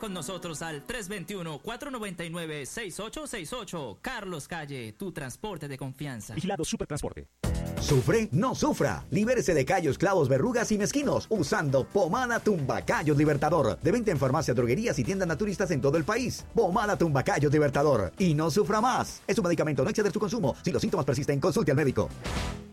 con nosotros al 321-499-6868. Carlos Calle, tu transporte de confianza. Vigilado Supertransporte. ¿Sufre? No sufra. Libérese de callos, clavos, verrugas y mezquinos usando Pomada Tumbacayos Libertador. De venta en farmacias, droguerías y tiendas naturistas en todo el país. Pomada Tumbacayos Libertador. Y no sufra más. Es un medicamento, no exceder su consumo. Si los síntomas persisten, consulte al médico.